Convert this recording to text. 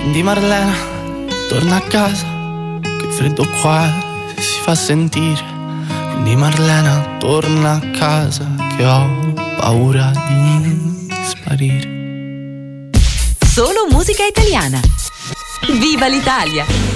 Quindi Marlena, torna a casa, che freddo qua si fa sentire. Quindi Marlena, torna a casa, che ho paura di sparire. Solo musica italiana. Viva l'Italia!